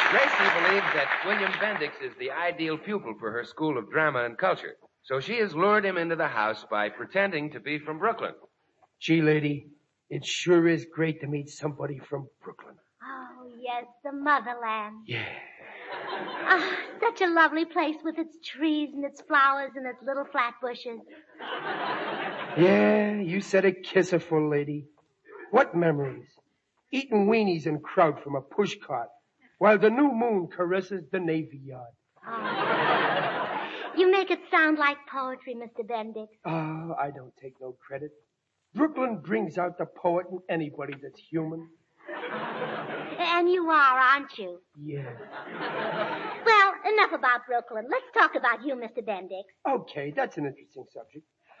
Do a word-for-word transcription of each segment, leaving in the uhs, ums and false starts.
Gracie believes that William Bendix is the ideal pupil for her school of drama and culture. So she has lured him into the house by pretending to be from Brooklyn. Gee, lady, it sure is great to meet somebody from Brooklyn. Oh, yes, the motherland. Yeah. Ah, such a lovely place with its trees and its flowers and its little flat bushes. Yeah, you said it kissiful, lady. What memories? Eating weenies and kraut from a push cart while the new moon caresses the Navy Yard. Oh. You make it sound like poetry, Mister Bendix. Oh, I don't take no credit. Brooklyn brings out the poet in anybody that's human. And you are, aren't you? Yeah. Well, enough about Brooklyn. Let's talk about you, Mister Bendix. Okay, that's an interesting subject.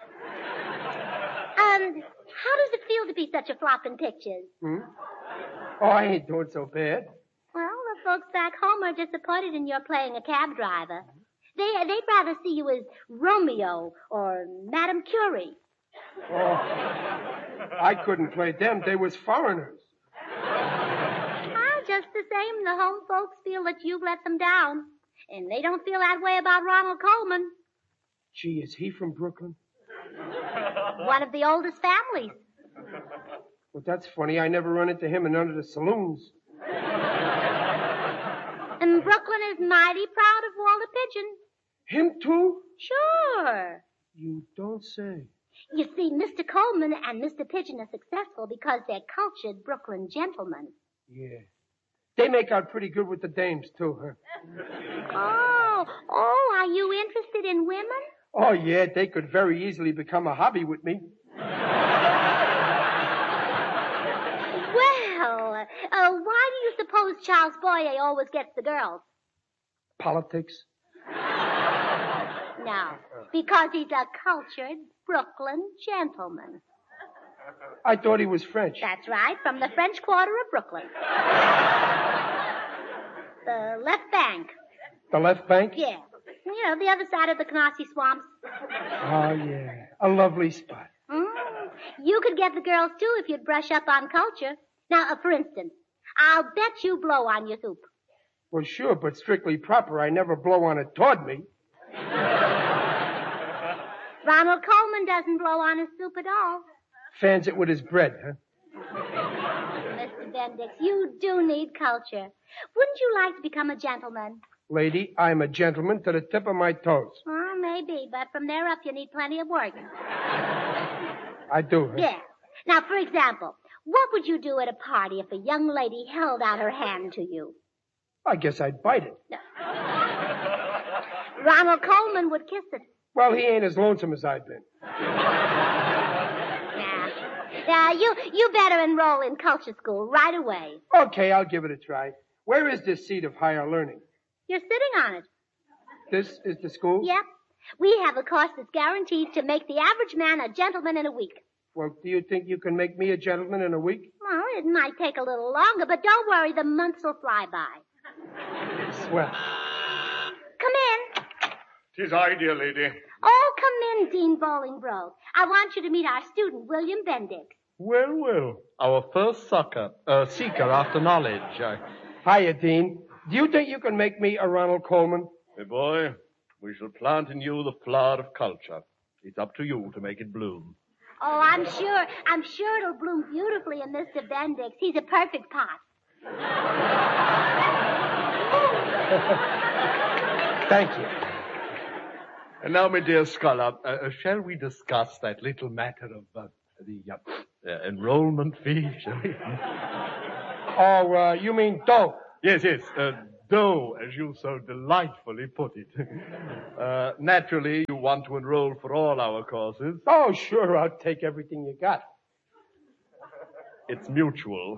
Um, how does it feel to be such a flop in pictures? Hmm? Oh, I ain't doing so bad. Well, the folks back home are disappointed in your playing a cab driver. They, they'd rather see you as Romeo or Madame Curie. Oh, I couldn't play them. They was foreigners. Ah, just the same, the home folks feel that you've let them down. And they don't feel that way about Ronald Coleman. Gee, is he from Brooklyn? One of the oldest families. Well, that's funny. I never run into him in none of the saloons. And Brooklyn is mighty proud of Walter Pigeon. Him too? Sure. You don't say. You see, Mister Coleman and Mister Pigeon are successful because they're cultured Brooklyn gentlemen. Yeah. They make out pretty good with the dames, too, huh? Oh, oh, are you interested in women? Oh, yeah, they could very easily become a hobby with me. Well, uh, uh, why do you suppose Charles Boyer always gets the girls? Politics? No, because he's a cultured Brooklyn gentleman. I thought he was French. That's right, from the French Quarter of Brooklyn. The left bank. The left bank? Yeah. You know, the other side of the Canarsie Swamps. Oh, yeah. A lovely spot. Mm. You could get the girls, too, if you'd brush up on culture. Now, uh, for instance, I'll bet you blow on your soup. Well, sure, but strictly proper. I never blow on it toward me. Ronald Coleman doesn't blow on his soup at all. Fans it with his bread, huh? Mister Bendix, you do need culture. Wouldn't you like to become a gentleman? Lady, I'm a gentleman to the tip of my toes. Oh, maybe, but from there up you need plenty of work. I do, huh? Yeah. Now, for example, what would you do at a party if a young lady held out her hand to you? I guess I'd bite it. No. Ronald Coleman would kiss it. Well, he ain't as lonesome as I've been. Nah. Now, you, you better enroll in culture school right away. Okay, I'll give it a try. Where is this seat of higher learning? You're sitting on it. This is the school? Yep. We have a course that's guaranteed to make the average man a gentleman in a week. Well, do you think you can make me a gentleman in a week? Well, it might take a little longer, but don't worry, the months will fly by. Swell. Come in. Tis I, dear lady. Oh, come in, Dean Bolingbroke. I want you to meet our student, William Bendix. Well, well. Our first sucker, uh, seeker after knowledge. Uh, Hiya, Dean. Do you think you can make me a Ronald Coleman? My boy, we shall plant in you the flower of culture. It's up to you to make it bloom. Oh, I'm sure, I'm sure it'll bloom beautifully in Mister Bendix. He's a perfect pot. Thank you. And now, my dear scholar, uh, shall we discuss that little matter of uh, the uh, uh, enrollment fee, shall we? Oh, uh, you mean dough? Yes, yes, uh, dough, as you so delightfully put it. Uh, naturally, you want to enroll for all our courses. Oh, sure, I'll take everything you got. It's mutual.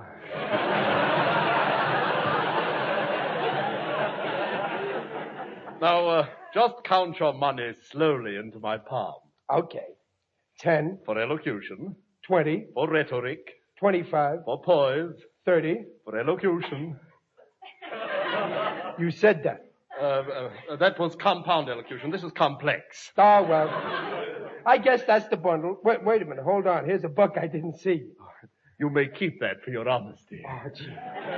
Now, uh, just count your money slowly into my palm. Okay. Ten. For elocution. Twenty. For rhetoric. Twenty-five. For poise. Thirty. For elocution. You said that. Uh, uh, that was compound elocution. This is complex. Oh, well. I guess that's the bundle. Wait, wait a minute. Hold on. Here's a buck I didn't see. You may keep that for your honesty. Oh, gee.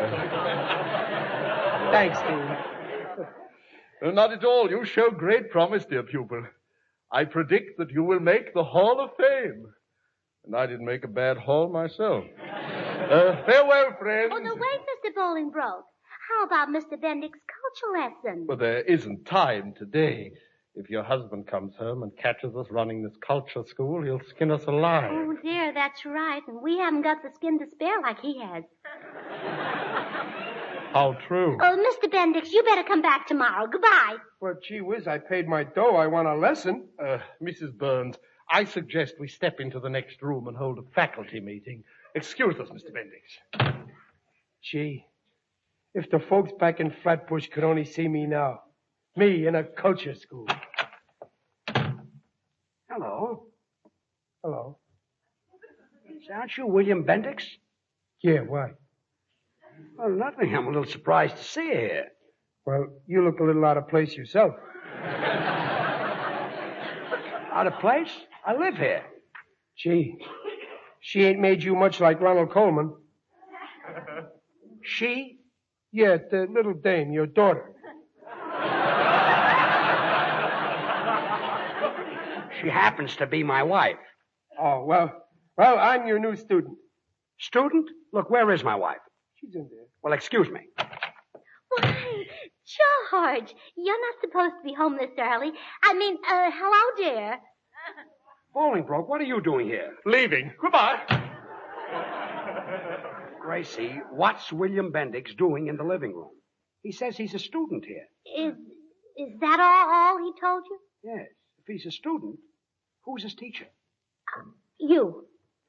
Thanks, Dean. Uh, not at all. You show great promise, dear pupil. I predict that you will make the Hall of Fame. And I didn't make a bad haul myself. Uh, farewell, friends. Oh, no, wait, Mister Bolingbroke. How about Mister Bendick's culture lesson? But there isn't time today. If your husband comes home and catches us running this culture school, he'll skin us alive. Oh, dear, that's right. And we haven't got the skin to spare like he has. How true. Oh, Mister Bendix, you better come back tomorrow. Goodbye. Well, gee whiz, I paid my dough. I want a lesson. Uh, Missus Burns, I suggest we step into the next room and hold a faculty meeting. Excuse us, Mister Bendix. Gee, if the folks back in Flatbush could only see me now. Me in a culture school. Hello. Hello. Aren't you William Bendix? Yeah, why? Well, nothing. I'm a little surprised to see you here. Well, you look a little out of place yourself. Out of place? I live here. Gee, she ain't made you much like Ronald Coleman. She? Yeah, the little dame, your daughter. She happens to be my wife. Oh, well, well, I'm your new student. Student? Look, where is my wife? She's in there. Well, excuse me. Why, George, you're not supposed to be home this early. I mean, uh, hello, dear. Bolingbroke, what are you doing here? Leaving. Goodbye. Gracie, what's William Bendix doing in the living room? He says he's a student here. Is is that all, all he told you? Yes. If he's a student, who's his teacher? You.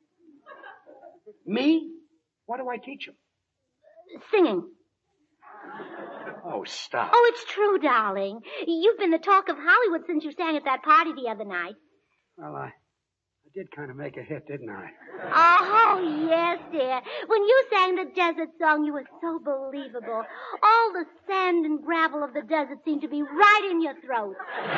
Me? What do I teach him? Singing. Oh, stop. Oh, it's true, darling. You've been the talk of Hollywood since you sang at that party the other night. Well, I, I did kind of make a hit, didn't I? Oh, yes, dear. When you sang the desert song, you were so believable. All the sand and gravel of the desert seemed to be right in your throat.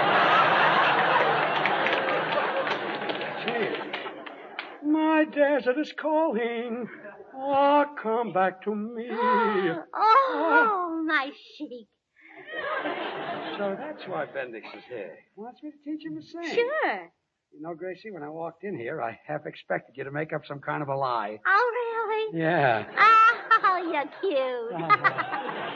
Gee. My desert is calling. Oh, come back to me. Oh, my chic. So that's why Bendix is here. He wants me to teach him to sing. Sure. You know, Gracie, when I walked in here, I half expected you to make up some kind of a lie. Oh, really? Yeah. Oh, you're cute.